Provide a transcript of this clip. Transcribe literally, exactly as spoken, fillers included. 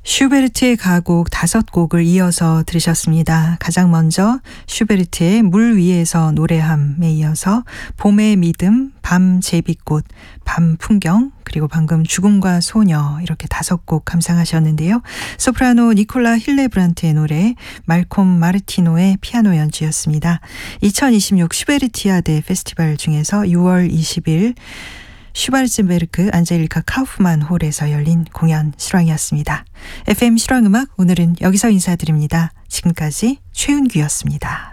슈베르트의 가곡 다섯 곡을 이어서 들으셨습니다. 가장 먼저 슈베르트의 물 위에서 노래함에 이어서 봄의 믿음, 밤 제비꽃, 밤 풍경, 그리고 방금 죽음과 소녀 이렇게 다섯 곡 감상하셨는데요. 소프라노 니콜라 힐레브란트의 노래, 말콤 마르티노의 피아노 연주였습니다. 이천이십육 슈베르티아데 페스티벌 중에서 유월 이십일 슈바르츠베르크 안젤리카 카우프만 홀에서 열린 공연 실황이었습니다. 에프엠 실황음악 오늘은 여기서 인사드립니다. 지금까지 최은규였습니다.